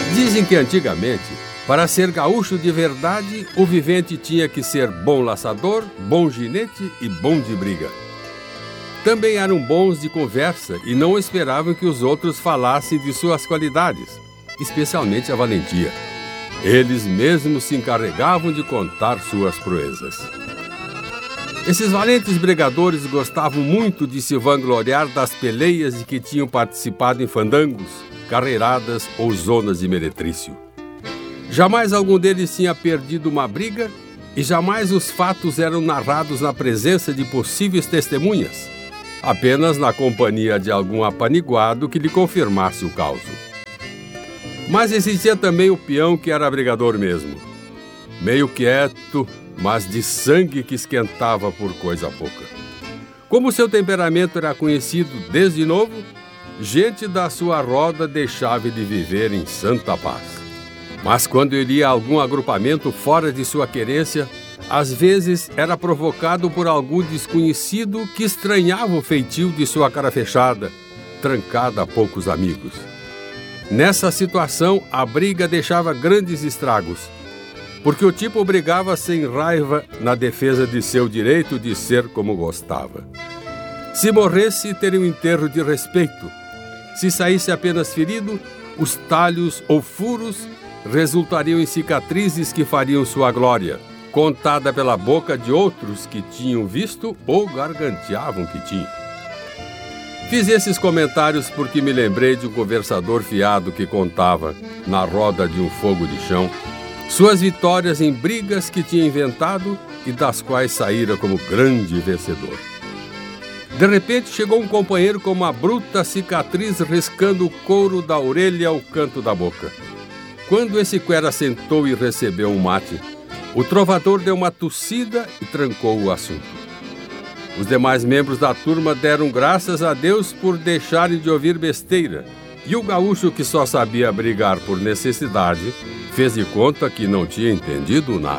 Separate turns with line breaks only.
Dizem que antigamente, para ser gaúcho de verdade, o vivente tinha que ser bom laçador, bom ginete e bom de briga. Também eram bons de conversa e não esperavam que os outros falassem de suas qualidades, especialmente a valentia. Eles mesmos se encarregavam de contar suas proezas. Esses valentes bregadores gostavam muito de se vangloriar das peleias de que tinham participado em fandangos, carreiradas ou zonas de meretrício. Jamais algum deles tinha perdido uma briga e jamais os fatos eram narrados na presença de possíveis testemunhas, apenas na companhia de algum apaniguado que lhe confirmasse o causo. Mas existia também o peão que era brigador mesmo, meio quieto, mas de sangue que esquentava por coisa pouca. Como seu temperamento era conhecido desde novo, gente da sua roda deixava de viver em santa paz. Mas quando ele ia a algum agrupamento fora de sua querência, às vezes era provocado por algum desconhecido que estranhava o feitio de sua cara fechada, trancada a poucos amigos. Nessa situação, a briga deixava grandes estragos, porque o tipo brigava sem raiva na defesa de seu direito de ser como gostava. Se morresse, teria um enterro de respeito. Se saísse apenas ferido, os talhos ou furos resultariam em cicatrizes que fariam sua glória, contada pela boca de outros que tinham visto ou garganteavam que tinham. Fiz esses comentários porque me lembrei de um conversador fiado que contava, na roda de um fogo de chão, suas vitórias em brigas que tinha inventado e das quais saíra como grande vencedor. De repente chegou um companheiro com uma bruta cicatriz riscando o couro da orelha ao canto da boca. Quando esse cuera sentou e recebeu um mate, o trovador deu uma tossida e trancou o assunto. Os demais membros da turma deram graças a Deus por deixarem de ouvir besteira, e o gaúcho que só sabia brigar por necessidade fez de conta que não tinha entendido nada.